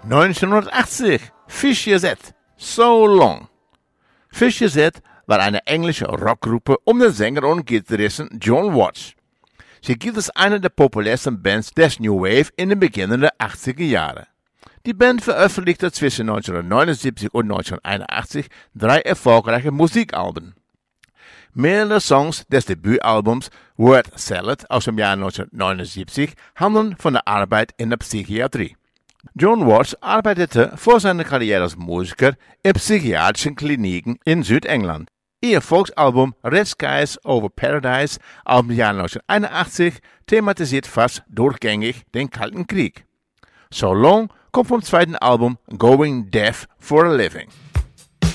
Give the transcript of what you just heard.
1980, Fish Z, So Long. Fish Z war eine englische Rockgruppe um den Sänger und Gitarristen John Watts. Sie gilt als eine der populärsten Bands des New Wave in den beginnenden 80er Jahren. Die Band veröffentlichte zwischen 1979 und 1981 3 erfolgreiche Musikalben. Mehrere Songs des Debütalbums Word Salad aus dem Jahr 1979 handeln von der Arbeit in der Psychiatrie. John Watts arbeitete vor seiner Karriere als Musiker in psychiatrischen Kliniken in Südengland. Ihr Volksalbum Red Skies Over Paradise aus dem Jahr 1981 thematisiert fast durchgängig den Kalten Krieg. So Long kommt vom zweiten Album Going Deaf for a Living.